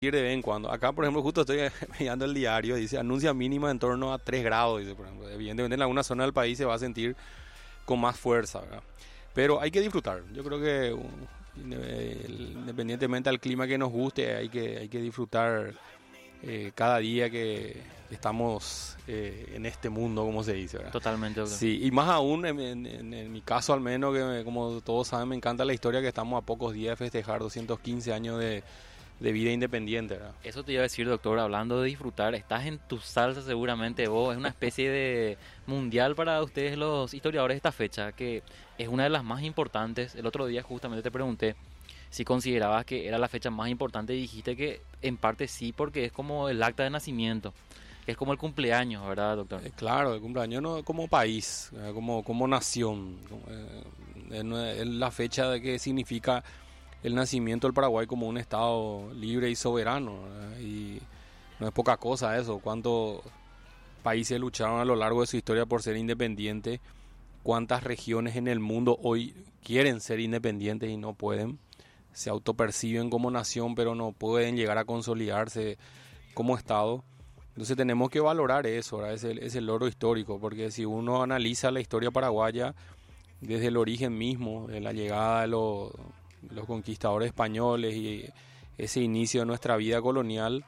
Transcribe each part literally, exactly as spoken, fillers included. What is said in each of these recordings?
de vez en cuando. Acá, por ejemplo, justo estoy mirando el diario, dice anuncia mínima en torno a tres grados, dice, por ejemplo. Evidentemente en alguna zona del país se va a sentir con más fuerza, ¿verdad? Pero hay que disfrutar. Yo creo que uh, independientemente del clima que nos guste, hay que, hay que disfrutar eh, cada día que estamos eh, en este mundo, como se dice, ¿verdad? Totalmente, doctor. Sí, y más aún, en, en, en, en mi caso al menos, que me, como todos saben, me encanta la historia que estamos a pocos días de festejar doscientos quince años de, de vida independiente, ¿verdad? Eso te iba a decir, doctor, hablando de disfrutar, estás en tu salsa seguramente vos, es una especie de mundial para ustedes los historiadores de esta fecha, que es una de las más importantes. El otro día justamente te pregunté si considerabas que era la fecha más importante y dijiste que en parte sí, porque es como el acta de nacimiento, es como el cumpleaños, ¿verdad, doctor? Eh, claro, el cumpleaños no, como país, eh, como, como nación, como, eh, es, es la fecha de que significa el nacimiento del Paraguay como un estado libre y soberano, ¿verdad? Y no es poca cosa eso, cuántos países lucharon a lo largo de su historia por ser independientes, cuántas regiones en el mundo hoy quieren ser independientes y no pueden, se autoperciben como nación pero no pueden llegar a consolidarse como estado. Entonces tenemos que valorar eso, ¿verdad? Es el, es el logro histórico, porque si uno analiza la historia paraguaya desde el origen mismo, de la llegada de los los conquistadores españoles y ese inicio de nuestra vida colonial,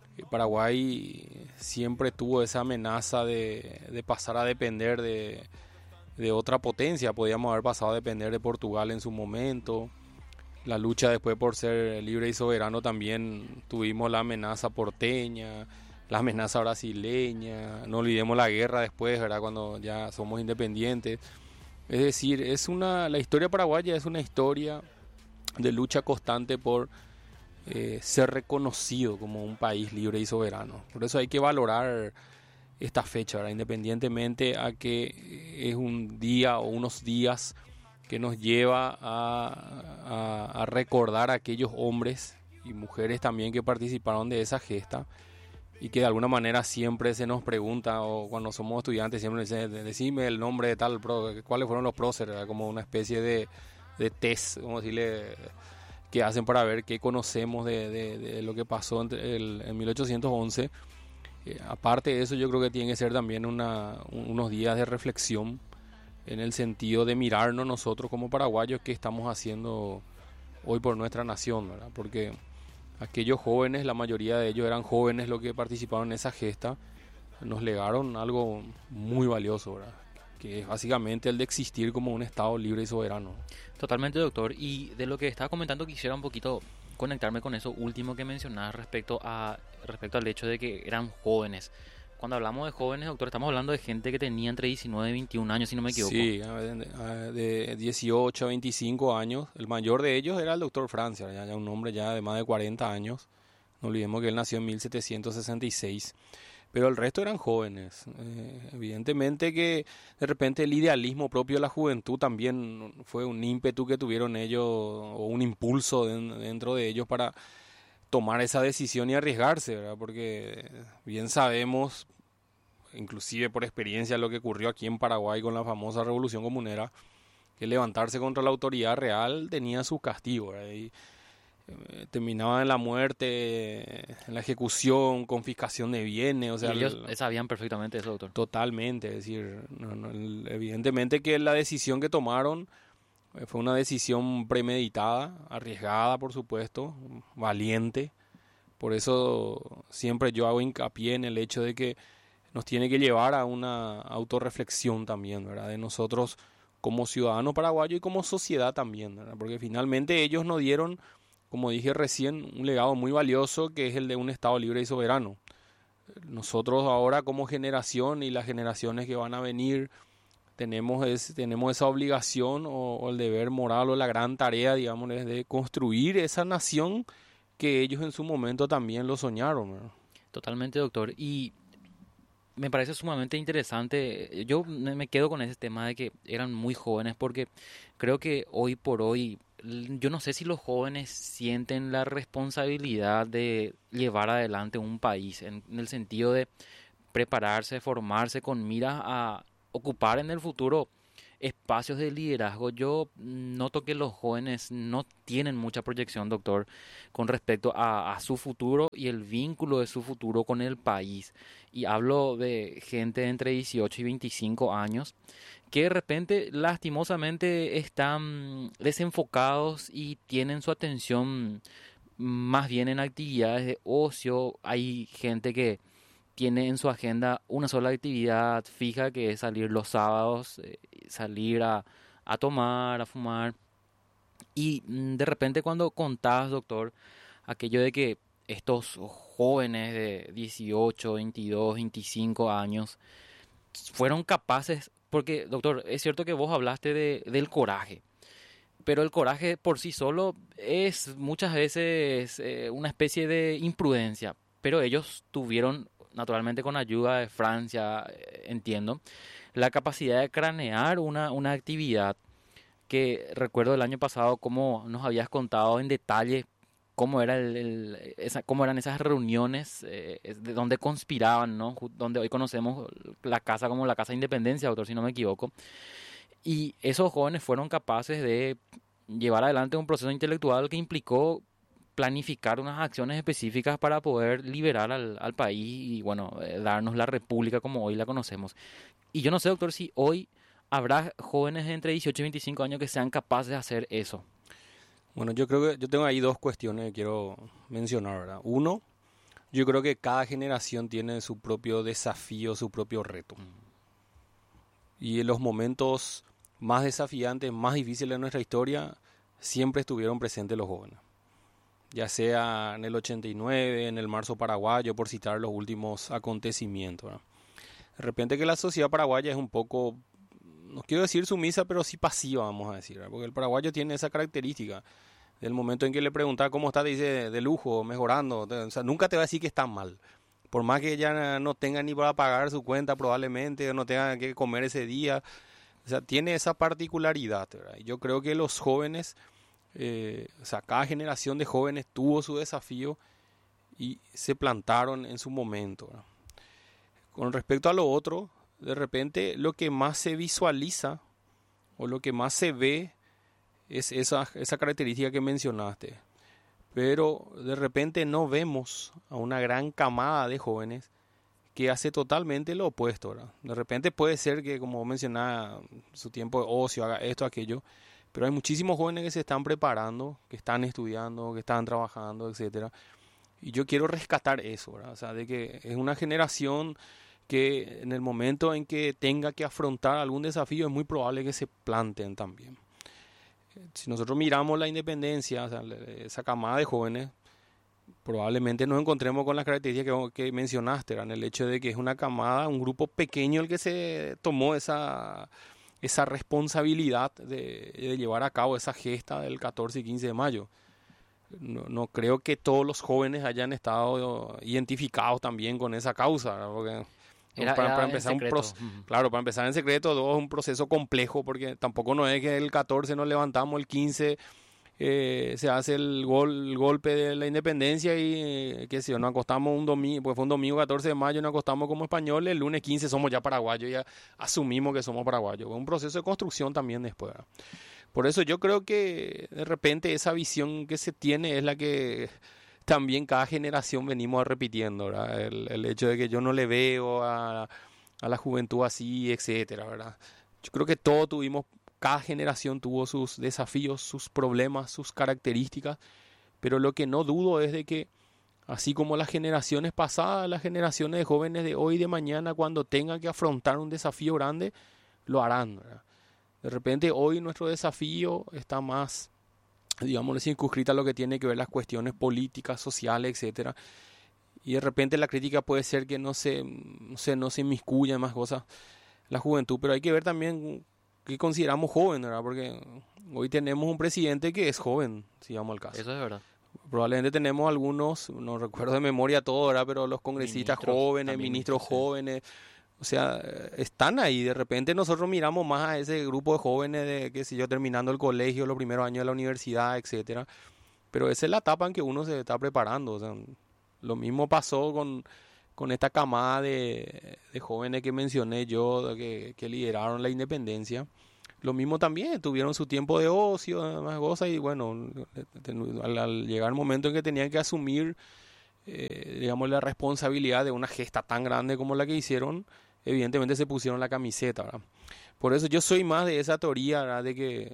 Paraguay siempre tuvo esa amenaza de, de pasar a depender de, de otra potencia. Podíamos haber pasado a depender de Portugal en su momento. La lucha después por ser libre y soberano también tuvimos la amenaza porteña, la amenaza brasileña. No olvidemos la guerra después, ¿verdad? Cuando ya somos independientes. Es decir, es una, la historia paraguaya es una historia de lucha constante por eh, ser reconocido como un país libre y soberano. Por eso hay que valorar esta fecha, ¿verdad? Independientemente a que es un día o unos días que nos lleva a, a, a recordar a aquellos hombres y mujeres también que participaron de esa gesta y que de alguna manera siempre se nos pregunta, o cuando somos estudiantes siempre dicen, decime el nombre de tal pro, cuáles fueron los próceres, ¿verdad? Como una especie de de test, como decirle, que hacen para ver qué conocemos de, de, de lo que pasó entre el, en mil ochocientos once. Eh, aparte de eso, yo creo que tiene que ser también una, unos días de reflexión en el sentido de mirarnos nosotros como paraguayos qué estamos haciendo hoy por nuestra nación, ¿verdad? Porque aquellos jóvenes, la mayoría de ellos eran jóvenes los que participaron en esa gesta, nos legaron algo muy valioso, ¿verdad? Que es básicamente el de existir como un estado libre y soberano. Totalmente, doctor. Y de lo que estaba comentando quisiera un poquito conectarme con eso último que mencionabas respecto a respecto al hecho de que eran jóvenes. Cuando hablamos de jóvenes, doctor, estamos hablando de gente que tenía entre diecinueve y veintiún años, si no me equivoco. Sí, de dieciocho a veinticinco años. El mayor de ellos era el doctor Francia, ya, ya un hombre ya de más de cuarenta años. No olvidemos que él nació en mil setecientos sesenta y seis. Pero el resto eran jóvenes. Eh, evidentemente que de repente el idealismo propio de la juventud también fue un ímpetu que tuvieron ellos, o un impulso dentro de ellos para tomar esa decisión y arriesgarse, ¿verdad? Porque bien sabemos, inclusive por experiencia, lo que ocurrió aquí en Paraguay con la famosa Revolución Comunera, que levantarse contra la autoridad real tenía su castigo, ¿verdad? Y, terminaba en la muerte, en la ejecución, confiscación de bienes, o sea, y ellos el, sabían perfectamente eso, doctor. Totalmente, es decir, no, no, el, evidentemente que la decisión que tomaron fue una decisión premeditada, arriesgada, por supuesto, valiente. Por eso siempre yo hago hincapié en el hecho de que nos tiene que llevar a una autorreflexión también, ¿verdad? De nosotros como ciudadanos paraguayos y como sociedad también, ¿verdad? Porque finalmente ellos nos dieron, como dije recién, un legado muy valioso que es el de un Estado libre y soberano. Nosotros ahora como generación y las generaciones que van a venir tenemos, es, tenemos esa obligación o, o el deber moral o la gran tarea, digamos, de construir esa nación que ellos en su momento también lo soñaron, ¿verdad? Totalmente, doctor. Y me parece sumamente interesante. Yo me quedo con ese tema de que eran muy jóvenes porque creo que hoy por hoy, yo no sé si los jóvenes sienten la responsabilidad de llevar adelante un país en, en el sentido de prepararse, formarse con miras a ocupar en el futuro espacios de liderazgo. Yo noto que los jóvenes no tienen mucha proyección, doctor, con respecto a, a su futuro y el vínculo de su futuro con el país. Y hablo de gente entre dieciocho y veinticinco años que de repente lastimosamente están desenfocados y tienen su atención más bien en actividades de ocio. Hay gente que tiene en su agenda una sola actividad fija, que es salir los sábados, eh, salir a, a tomar, a fumar. Y mm, de repente cuando contás, doctor, aquello de que estos jóvenes de dieciocho, veintidós, veinticinco años fueron capaces, porque doctor, es cierto que vos hablaste de, del coraje, pero el coraje por sí solo es muchas veces eh, una especie de imprudencia, pero ellos tuvieron, naturalmente con ayuda de Francia, eh, entiendo, la capacidad de cranear una, una actividad que recuerdo el año pasado cómo nos habías contado en detalle cómo era el, el- esa, cómo eran esas reuniones, eh, es de donde conspiraban, ¿no? Ju- Donde hoy conocemos la casa como la Casa de Independencia, doctor, si no me equivoco. Y esos jóvenes fueron capaces de llevar adelante un proceso intelectual que implicó planificar unas acciones específicas para poder liberar al, al país y, bueno, eh, darnos la república como hoy la conocemos. Y yo no sé, doctor, si hoy habrá jóvenes de entre dieciocho y veinticinco años que sean capaces de hacer eso. Bueno, yo creo que yo tengo ahí dos cuestiones que quiero mencionar, ¿verdad? Uno, yo creo que cada generación tiene su propio desafío, su propio reto. Y en los momentos más desafiantes, más difíciles de nuestra historia, siempre estuvieron presentes los jóvenes. Ya sea en el ochenta y nueve, en el marzo paraguayo, por citar los últimos acontecimientos, ¿verdad? De repente que la sociedad paraguaya es un poco, no quiero decir sumisa, pero sí pasiva, vamos a decir, ¿verdad? Porque el paraguayo tiene esa característica. Del momento en que le preguntas cómo está, te dice de lujo, mejorando. O sea, nunca te va a decir que está mal. Por más que ella no tenga ni para pagar su cuenta probablemente, o no tenga que comer ese día. O sea, tiene esa particularidad, ¿verdad? Y yo creo que los jóvenes, eh, o sea, cada generación de jóvenes tuvo su desafío y se plantaron en su momento, ¿verdad? Con respecto a lo otro, de repente lo que más se visualiza o lo que más se ve es esa, esa característica que mencionaste. Pero de repente no vemos a una gran camada de jóvenes que hace totalmente lo opuesto, ¿verdad? De repente puede ser que, como mencionaba, su tiempo de ocio haga esto, aquello, pero hay muchísimos jóvenes que se están preparando, que están estudiando, que están trabajando, etcétera. Y yo quiero rescatar eso, ¿verdad? O sea, de que es una generación que en el momento en que tenga que afrontar algún desafío es muy probable que se planten también. Si nosotros miramos la independencia, o sea, esa camada de jóvenes, probablemente nos encontremos con las características que, que mencionaste, ¿verdad? En el hecho de que es una camada, un grupo pequeño el que se tomó esa, esa responsabilidad de, de llevar a cabo esa gesta del catorce y quince de mayo. No, no creo que todos los jóvenes hayan estado identificados también con esa causa, ¿verdad? Porque Era, para, era para en empezar un secreto. proceso, Ujú. claro, para empezar en secreto, dos, un proceso complejo, porque tampoco no es que el catorce nos levantamos, el quince eh, se hace el, gol, el golpe de la independencia y eh, qué sé yo, nos acostamos un domingo, pues fue un domingo catorce de mayo, nos acostamos como españoles, el lunes quince somos ya paraguayos, ya asumimos que somos paraguayos. Fue un proceso de construcción también después, ¿verdad? Por eso yo creo que de repente esa visión que se tiene es la que también cada generación venimos repitiendo, ¿verdad? El, el hecho de que yo no le veo a, a la juventud así, etcétera, ¿verdad? Yo creo que todos tuvimos, cada generación tuvo sus desafíos, sus problemas, sus características, pero lo que no dudo es de que así como las generaciones pasadas, las generaciones de jóvenes de hoy y de mañana, cuando tengan que afrontar un desafío grande, lo harán, ¿verdad? De repente hoy nuestro desafío está más, digamos, circunscrita a lo que tiene que ver las cuestiones políticas, sociales, etcétera. Y de repente la crítica puede ser que no se, no se, no se inmiscuya en más cosas la juventud, pero hay que ver también qué consideramos joven, ¿verdad? Porque hoy tenemos un presidente que es joven, si vamos al caso. Eso es verdad. Probablemente tenemos algunos, no recuerdo de memoria todo, ¿verdad? Pero los congresistas Ministros, jóvenes, también ministros ministros, sí. jóvenes, o sea, eh, están ahí. De repente nosotros miramos más a ese grupo de jóvenes de, qué sé yo, terminando el colegio, los primeros años de la universidad, etcétera. Pero esa es la etapa en que uno se está preparando. O sea, lo mismo pasó con, con esta camada de, de jóvenes que mencioné yo, de que, que lideraron la independencia. lo mismo también, tuvieron su tiempo de ocio, más cosas, y bueno, al, al llegar el momento en que tenían que asumir, eh, digamos, la responsabilidad de una gesta tan grande como la que hicieron, evidentemente se pusieron la camiseta, ¿verdad? Por eso yo soy más de esa teoría, ¿verdad? De que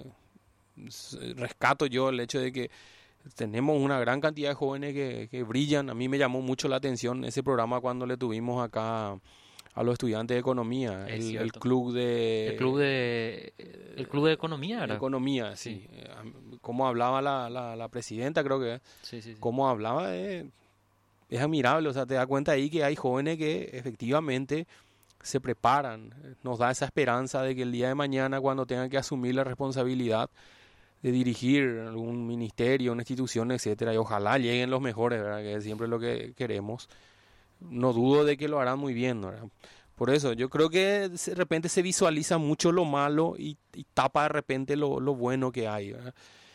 rescato yo el hecho de que tenemos una gran cantidad de jóvenes que, que brillan. A mí me llamó mucho la atención ese programa cuando le tuvimos acá a los estudiantes de economía, Es el, el cierto. club de El club de el club de economía, ¿verdad? economía, sí. Sí. Eh, Cómo hablaba la, la, la presidenta, creo que, Sí, sí, sí. cómo hablaba, eh, es admirable. O sea, te das cuenta ahí que hay jóvenes que efectivamente se preparan. Nos da esa esperanza de que el día de mañana, cuando tengan que asumir la responsabilidad de dirigir algún ministerio, una institución, etcétera, y ojalá lleguen los mejores, ¿verdad? Que es siempre lo que queremos. No dudo de que lo harán muy bien, ¿verdad? Por eso, yo creo que de repente se visualiza mucho lo malo y, y tapa de repente lo, lo bueno que hay, ¿verdad?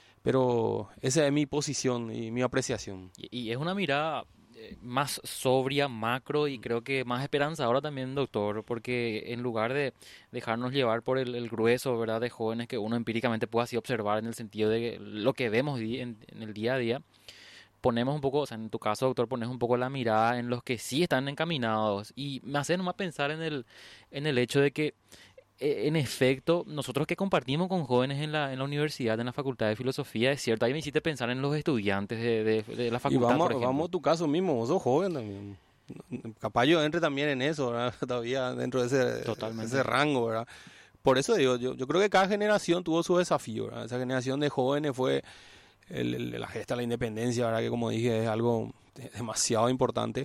Pero esa es mi posición y mi apreciación. Y, y es una mirada eh, más sobria, macro y creo que más esperanzadora también, doctor, porque en lugar de dejarnos llevar por el, el grueso, ¿verdad?, de jóvenes que uno empíricamente puede así observar en el sentido de lo que vemos di- en, en el día a día, ponemos un poco, o sea, en tu caso, doctor, pones un poco la mirada en los que sí están encaminados y me hace nomás pensar en el, en el hecho de que eh, en efecto, nosotros que compartimos con jóvenes en la, en la universidad, en la Facultad de Filosofía, es cierto, ahí me hiciste pensar en los estudiantes de, de- de la Y facultad, vamos, por ejemplo. vamos a tu caso mismo, vos sos joven también. Capaz yo entre también en eso, ¿verdad? Todavía dentro de ese, Totalmente. ese rango, ¿verdad? Por eso digo, yo, yo creo que cada generación tuvo su desafío, ¿verdad? Esa generación de jóvenes fue el- el- la gesta de la independencia, ¿verdad? Que como dije es algo demasiado importante.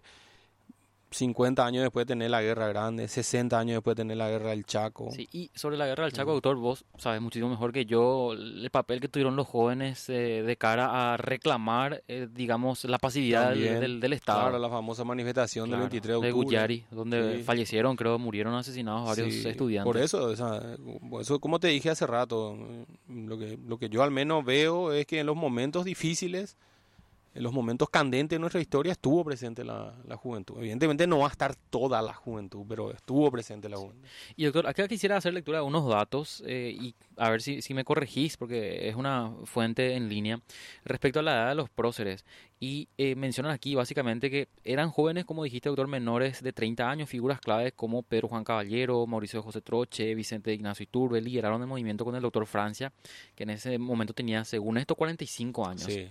cincuenta años después de tener la guerra grande, sesenta años después de tener la guerra del Chaco. Sí, y sobre la guerra del Chaco, Mm. doctor, vos sabes muchísimo mejor que yo el papel que tuvieron los jóvenes eh, de cara a reclamar, eh, digamos, la pasividad del, También, del, del claro, Estado. la famosa manifestación del Claro, veintitrés de de octubre. Guyari, donde Sí. fallecieron, creo, murieron asesinados varios Sí, por estudiantes. eso, o sea, por eso, como te dije hace rato, mm, lo que, lo que yo al menos veo es que en los momentos difíciles, en los momentos candentes de nuestra historia, estuvo presente la, la juventud. Evidentemente no va a estar toda la juventud, pero estuvo presente la juventud. Y doctor, acá quisiera hacer lectura de unos datos eh, y a ver si, si me corregís, porque es una fuente en línea, respecto a la edad de los próceres. Y eh, mencionan aquí básicamente que eran jóvenes, como dijiste, doctor, menores de treinta años, figuras claves como Pedro Juan Caballero, Mauricio José Troche, Vicente Ignacio Iturbe, lideraron el movimiento con el doctor Francia, que en ese momento tenía, según esto, cuarenta y cinco años. Sí.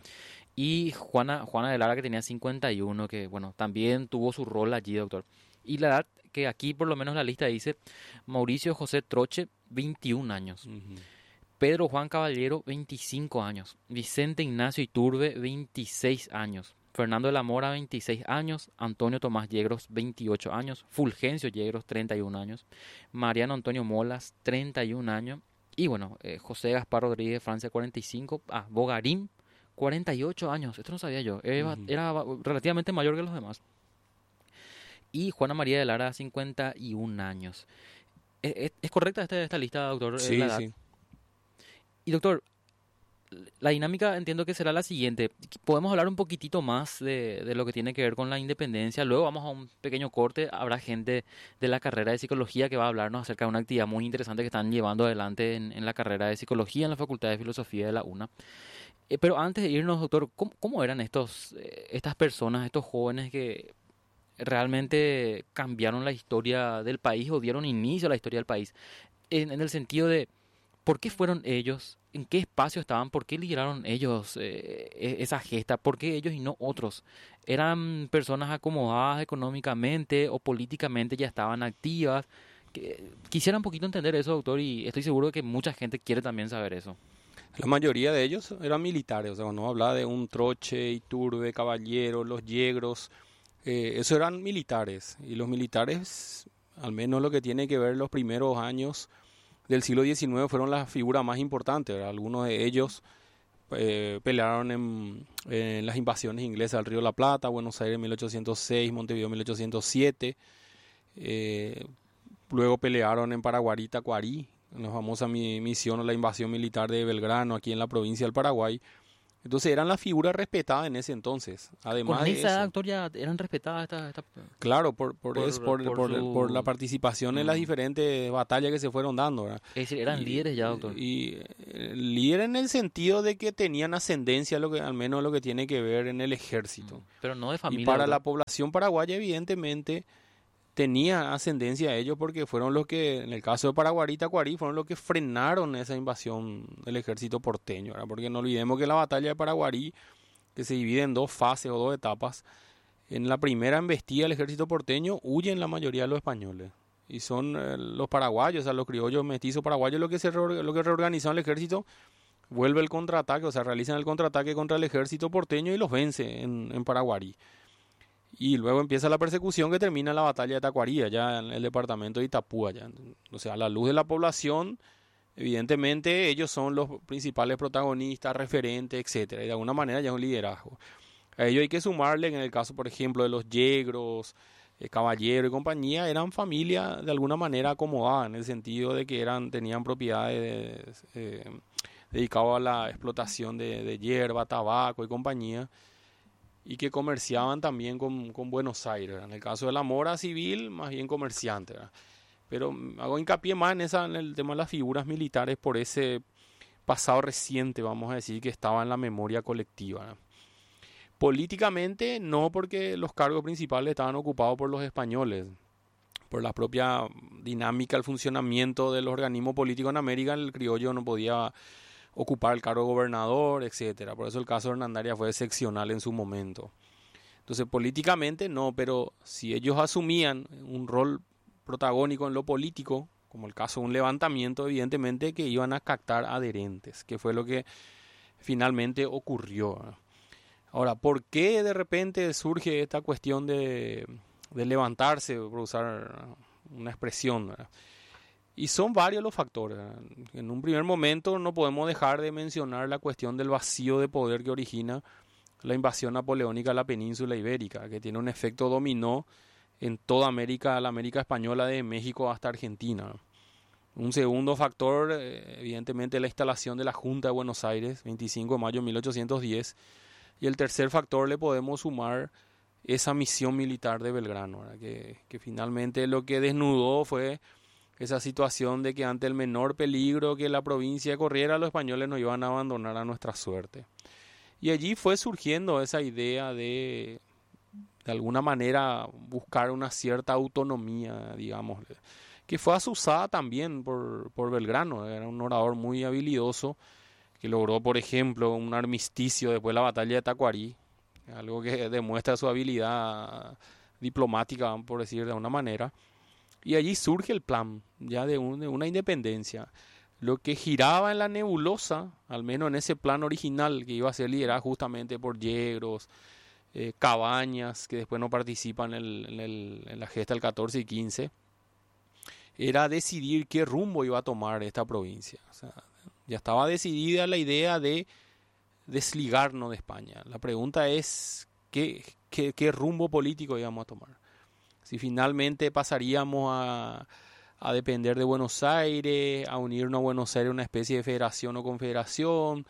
Y Juana, Juana de Lara, que tenía cincuenta y uno, que bueno, también tuvo su rol allí, doctor. Y la edad que aquí por lo menos la lista dice, Mauricio José Troche, veintiún años. Ujú. Pedro Juan Caballero, veinticinco años. Vicente Ignacio Iturbe, veintiséis años. Fernando de la Mora, veintiséis años. Antonio Tomás Yegros, veintiocho años. Fulgencio Yegros, treinta y un años. Mariano Antonio Molas, treinta y un años. Y bueno, eh, José Gaspar Rodríguez, Francia, cuarenta y cinco. Ah, Bogarín, cuarenta y ocho años. Esto no sabía yo. Era, Ujú. era relativamente mayor que los demás. Y Juana María de Lara, cincuenta y un años. ¿Es, es- es correcta esta, esta lista, doctor? eh, Sí, la edad? sí. Y doctor, la dinámica entiendo que será la siguiente. Podemos hablar un poquitito más de, de lo que tiene que ver con la independencia. Luego vamos a un pequeño corte. Habrá gente de la carrera de psicología que va a hablarnos acerca de una actividad muy interesante que están llevando adelante en, en la carrera de psicología en la Facultad de Filosofía de la UNA. Eh, pero antes de irnos, doctor, ¿cómo, cómo eran estos, eh, estas personas, estos jóvenes que realmente cambiaron la historia del país o dieron inicio a la historia del país? En, en el sentido de, ¿por qué fueron ellos? ¿En qué espacio estaban? ¿Por qué lideraron ellos eh, e- esa gesta? ¿Por qué ellos y no otros? ¿Eran personas acomodadas económicamente o políticamente ya estaban activas? Que- Quisiera un poquito entender eso, doctor, y estoy seguro de que mucha gente quiere también saber eso. La mayoría de ellos eran militares, o sea, cuando hablaba de un Troche, Iturbe, Caballero, los Yegros, eh, esos eran militares. Y los militares, al menos lo que tiene que ver los primeros años del siglo diecinueve, fueron las figuras más importantes, ¿verdad? Algunos de ellos eh, pelearon en, en las invasiones inglesas al Río de la Plata, Buenos Aires en mil ochocientos seis, Montevideo en mil ochocientos siete. Eh, Luego pelearon en Paraguarí, Tacuarí, en la famosa mi- misión o la invasión militar de Belgrano, aquí en la provincia del Paraguay. Entonces eran las figuras respetadas en ese entonces. Además Con de esa edad, eso, doctor, ya eran respetadas estas... Esta, claro, por, por, por, es- por, por por, su... por la participación en las Mm, diferentes batallas que se fueron dando, ¿verdad? es decir, eran Y, líderes ya, doctor. y eh, líder en el sentido de que tenían ascendencia, lo que, al menos lo que tiene que ver en el ejército. Mm, pero no de Y familia, para la doctor. población paraguaya, evidentemente, tenía ascendencia a ellos porque fueron los que, en el caso de Paraguarí y Tacuarí, fueron los que frenaron esa invasión del ejército porteño, ¿verdad? Porque no olvidemos que la batalla de Paraguarí, que se divide en dos fases o dos etapas, en la primera embestida del ejército porteño huyen la mayoría de los españoles. Y son eh, los paraguayos, o sea, los criollos mestizos paraguayos, lo que se reor- lo que reorganizó el ejército, vuelve el contraataque, o sea, realizan el contraataque contra el ejército porteño y los vence en, en Paraguarí. Y luego empieza la persecución que termina en la batalla de Tacuarí, allá en el departamento de Itapúa. Ya. O sea, a la luz de la población, evidentemente ellos son los principales protagonistas, referentes, etcétera. Y de alguna manera ya es un liderazgo. A ello hay que sumarle, en el caso, por ejemplo, de los yegros, eh, Caballero y compañía, eran familia de alguna manera acomodada, en el sentido de que eran, tenían propiedades eh, dedicadas a la explotación de, de hierba, tabaco y compañía, y que comerciaban también con, con Buenos Aires. En el caso de la mora civil, más bien comerciante, ¿verdad? Pero mm, hago hincapié más en, esa, en el tema de las figuras militares por ese pasado reciente, vamos a decir, que estaba en la memoria colectiva, ¿verdad? Políticamente, no, porque los cargos principales estaban ocupados por los españoles, por la propia dinámica, el funcionamiento del organismo político en América, el criollo no podía ocupar el cargo de gobernador, etcétera. Por eso el caso de Hernandaria fue excepcional en su momento. Entonces, políticamente no, pero si ellos asumían un rol protagónico en lo político, como el caso de un levantamiento, evidentemente que iban a captar adherentes, que fue lo que finalmente ocurrió. Ahora, ¿por qué de repente surge esta cuestión de, de levantarse, por usar una expresión, ¿verdad? Y son varios los factores, ¿verdad? En un primer momento no podemos dejar de mencionar la cuestión del vacío de poder que origina la invasión napoleónica a la península ibérica, que tiene un efecto dominó en toda América, la América española, de México hasta Argentina. Un segundo factor, eh, evidentemente, la instalación de la Junta de Buenos Aires, veinticinco de mayo de mil ochocientos diez. Y el tercer factor le podemos sumar esa misión militar de Belgrano, ¿verdad? Que, que finalmente lo que desnudó fue esa situación de que ante el menor peligro que la provincia corriera, los españoles nos iban a abandonar a nuestra suerte. Y allí fue surgiendo esa idea de, de alguna manera, buscar una cierta autonomía, digamos, que fue asusada también por, por Belgrano. Era un orador muy habilidoso, que logró, por ejemplo, un armisticio después de la batalla de Tacuarí, algo que demuestra su habilidad diplomática, por decir de una manera. Y allí surge el plan ya de, un, de una independencia. Lo que giraba en la nebulosa, al menos en ese plan original, que iba a ser liderado justamente por Yegros, eh, Cabañas, que después no participan en, el, en, el, en la gesta del catorce y quince, era decidir qué rumbo iba a tomar esta provincia. O sea, ya estaba decidida la idea de desligarnos de España. La pregunta es qué, qué, qué rumbo político íbamos a tomar. Si finalmente pasaríamos a, a depender de Buenos Aires, a unirnos a Buenos Aires, una especie de federación o confederación,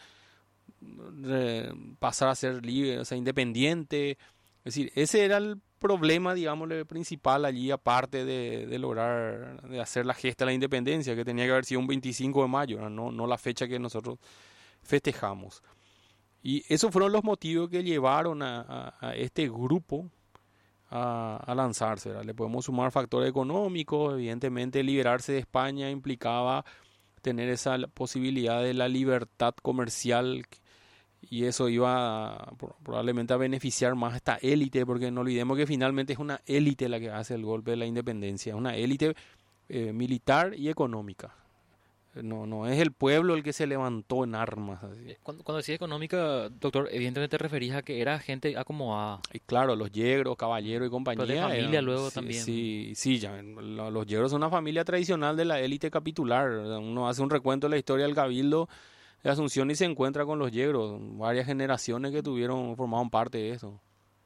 eh, pasar a ser libre, o sea, independiente. Es decir, ese era el problema, digamos, principal allí, aparte de, de lograr, de hacer la gesta de la independencia, que tenía que haber sido un veinticinco de mayo, no, no la fecha que nosotros festejamos. Y esos fueron los motivos que llevaron a, a, a este grupo a, a lanzarse, ¿verdad? Le podemos sumar factores económicos. Evidentemente, liberarse de España implicaba tener esa posibilidad de la libertad comercial, y eso iba a, probablemente a beneficiar más a esta élite, porque no olvidemos que finalmente es una élite la que hace el golpe de la independencia, es una élite eh, militar y económica. No, no es el pueblo el que se levantó en armas. Así. Cuando, cuando decís económica, doctor, evidentemente te referís a que era gente acomodada. Y claro, los yegros, caballeros y compañía. Pero de familia eran, luego sí, también. Sí, sí, ya, los yegros son una familia tradicional de la élite capitular. Uno hace un recuento de la historia del cabildo de Asunción y se encuentra con los yegros. Varias generaciones que tuvieron, formaron parte de eso.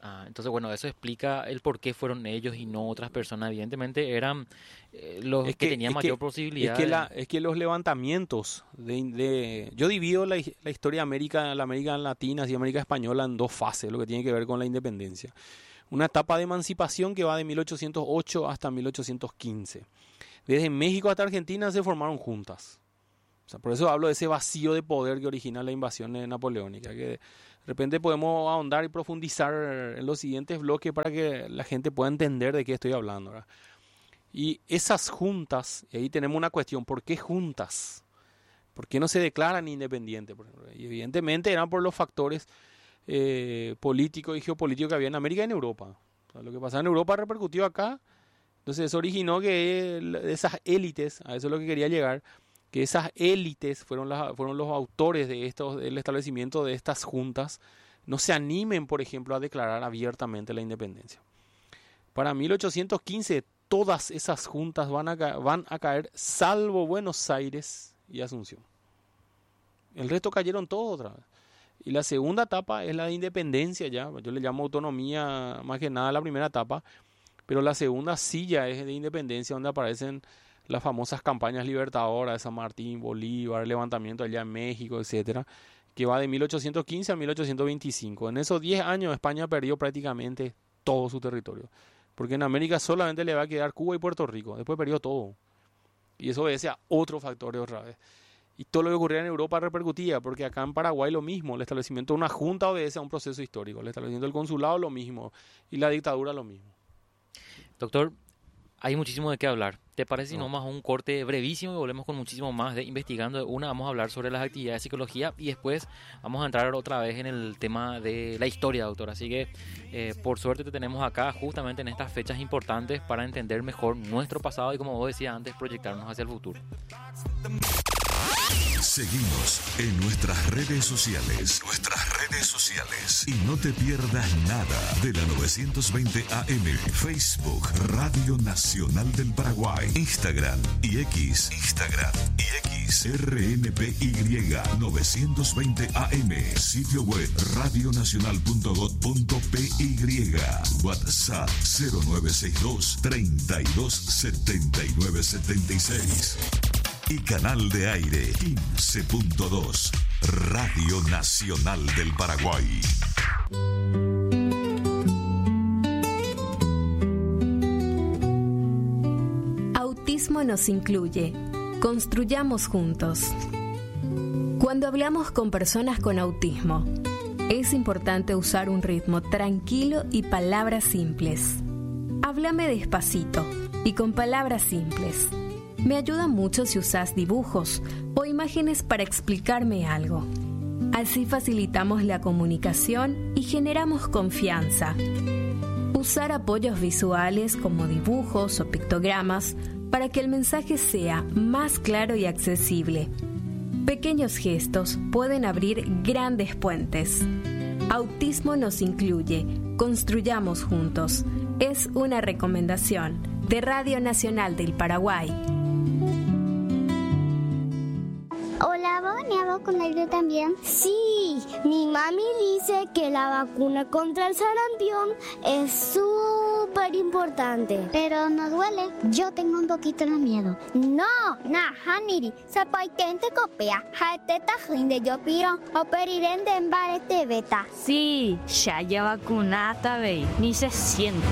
Ah, entonces, bueno, eso explica el por qué fueron ellos y no otras personas. Evidentemente eran eh, los Es que, que, tenían es mayor que, posibilidad. es que, de- la, es que los levantamientos de, de- yo divido la, hi- la historia de América, la América Latina y América Española en dos fases, lo que tiene que ver con la independencia. Una etapa de emancipación que va de mil ochocientos ocho hasta mil ochocientos quince. Desde México hasta Argentina se formaron juntas. O sea, por eso hablo de ese vacío de poder que origina la invasión napoleónica, que de repente podemos ahondar y profundizar en los siguientes bloques para que la gente pueda entender de qué estoy hablando, ¿verdad? Y esas juntas, y ahí tenemos una cuestión, ¿por qué juntas? ¿Por qué no se declaran independientes? Por ejemplo? Y evidentemente eran por los factores eh, políticos y geopolíticos que había en América y en Europa. O sea, lo que pasaba en Europa repercutió acá, entonces eso originó que el- esas élites, a eso es lo que quería llegar, que esas élites fueron, las, fueron los autores de estos, del establecimiento de estas juntas, no se animen, por ejemplo, a declarar abiertamente la independencia. Para mil ochocientos quince, todas esas juntas van a, ca- van a caer, salvo Buenos Aires y Asunción. El resto cayeron todos otra vez. Y la segunda etapa es la de independencia ya, yo le llamo autonomía más que nada la primera etapa, pero la segunda sí ya es de independencia, donde aparecen las famosas campañas libertadoras de San Martín, Bolívar, el levantamiento allá en México, etcétera, que va de mil ochocientos quince a mil ochocientos veinticinco. En esos diez años España perdió prácticamente todo su territorio, porque en América solamente le va a quedar Cuba y Puerto Rico, después perdió todo. Y eso obedece a otros factores otra vez. Y todo lo que ocurría en Europa repercutía, porque acá en Paraguay lo mismo, el establecimiento de una junta obedece a un proceso histórico, el establecimiento del consulado lo mismo, y la dictadura lo mismo. Doctor, hay muchísimo de qué hablar. ¿Te parece si No. no más un corte brevísimo y volvemos con muchísimo más de investigando? De una vamos a hablar sobre las actividades de psicología y después vamos a entrar otra vez en el tema de la historia, doctor. Así que eh, por suerte te tenemos acá justamente en estas fechas importantes para entender mejor nuestro pasado y, como vos decías antes, proyectarnos hacia el futuro. Seguimos en nuestras redes sociales. Nuestras redes sociales. Y no te pierdas nada de la novecientos veinte A M. Facebook, Radio Nacional del Paraguay. Instagram y X. Instagram y X. R N P Y novecientos veinte A M. Sitio web radionacional punto gob punto pe y. WhatsApp cero nueve seis dos, treinta y dos, setenta y nueve, setenta y seis. Y canal de aire quince punto dos, Radio Nacional del Paraguay. Autismo nos incluye. Construyamos juntos. Cuando hablamos con personas con autismo, es importante usar un ritmo tranquilo y palabras simples. Háblame despacito y con palabras simples. Me ayuda mucho si usas dibujos o imágenes para explicarme algo. Así facilitamos la comunicación y generamos confianza. Usar apoyos visuales como dibujos o pictogramas para que el mensaje sea más claro y accesible. Pequeños gestos pueden abrir grandes puentes. Autismo nos incluye. Construyamos juntos. Es una recomendación de Radio Nacional del Paraguay. Hola, ¿van a vacunarlo también? Sí, mi mami dice que la vacuna contra el sarampión es súper importante. Pero no duele. Yo tengo un poquito de miedo. No, na, haniri, sapaitente copia, hateta de yo piro, operirende en barete beta. Sí, ya ya vacunata, ve, ni se siente.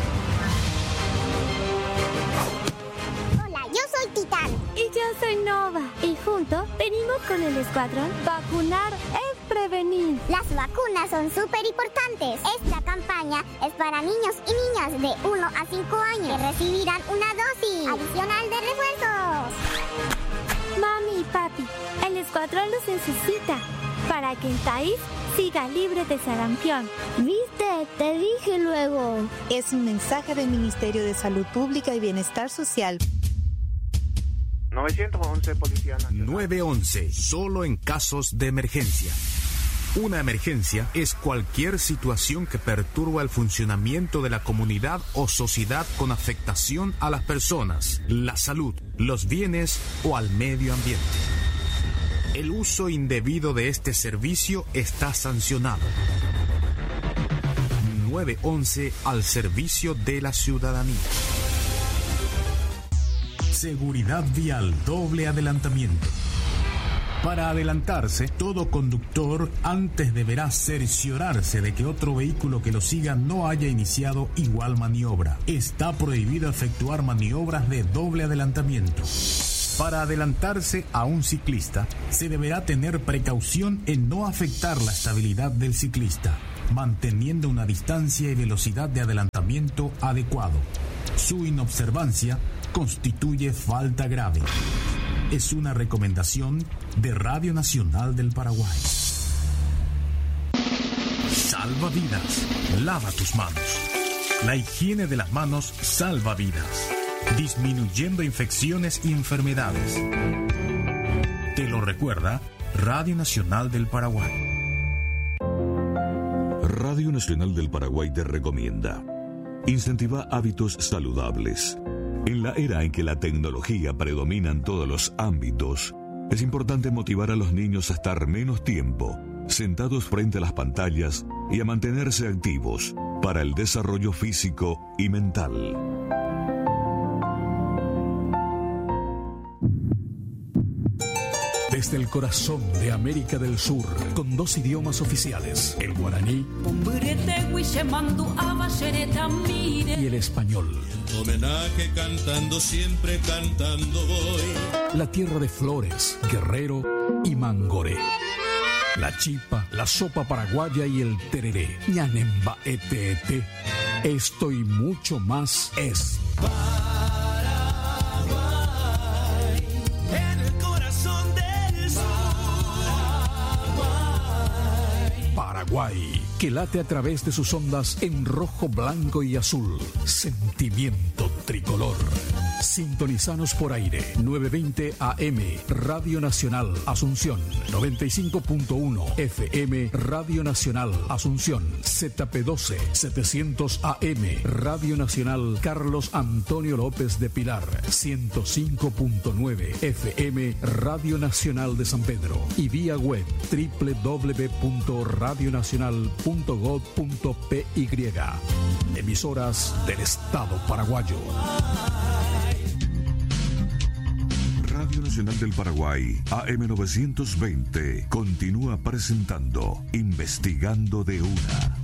Hola, yo soy Titán. Y yo soy Nova. Y juntos venimos con el escuadrón. Vacunar es prevenir. Las vacunas son súper importantes. Esta campaña es para niños y niñas de uno a cinco años que recibirán una dosis adicional de refuerzos. Mami y papi, el escuadrón los necesita para que el país siga libre de sarampión. ¿Viste? Te dije luego. Es un mensaje del Ministerio de Salud Pública y Bienestar Social. novecientos once Policía Nacional. nueve once, solo en casos de emergencia. Una emergencia es cualquier situación que perturba el funcionamiento de la comunidad o sociedad con afectación a las personas, la salud, los bienes o al medio ambiente. El uso indebido de este servicio está sancionado. nueve once al servicio de la ciudadanía. Seguridad vial, doble adelantamiento. Para adelantarse, todo conductor antes deberá cerciorarse de que otro vehículo que lo siga no haya iniciado igual maniobra. Está prohibido efectuar maniobras de doble adelantamiento. Para adelantarse a un ciclista, se deberá tener precaución en no afectar la estabilidad del ciclista, manteniendo una distancia y velocidad de adelantamiento adecuado. Su inobservancia constituye falta grave. Es una recomendación de Radio Nacional del Paraguay. Salva vidas. Lava tus manos. La higiene de las manos salva vidas, disminuyendo infecciones y enfermedades. Te lo recuerda Radio Nacional del Paraguay. Radio Nacional del Paraguay te recomienda: incentiva hábitos saludables. En la era en que la tecnología predomina en todos los ámbitos, es importante motivar a los niños a estar menos tiempo sentados frente a las pantallas y a mantenerse activos para el desarrollo físico y mental. Desde el corazón de América del Sur, con dos idiomas oficiales, el guaraní y el español. Homenaje cantando, siempre cantando voy. La tierra de Flores, Guerrero y Mangoré. La chipa, la sopa paraguaya y el tereré. Ñanemba ete ete. Esto y mucho más es Paraguay, en el corazón del sur. Paraguay. Paraguay, que late a través de sus ondas en rojo, blanco y azul. Sentimiento tricolor. Sintonizanos por aire, novecientos veinte A M, Radio Nacional Asunción, noventa y cinco punto uno F M, Radio Nacional Asunción, Z P doce, setecientos A M, Radio Nacional Carlos Antonio López de Pilar, ciento cinco punto nueve F M, Radio Nacional de San Pedro, y vía web doble u doble u doble u punto radio nacional punto gob punto p y. Emisoras del Estado paraguayo. Radio Nacional del Paraguay, A M novecientos veinte, continúa presentando Investigando de Una.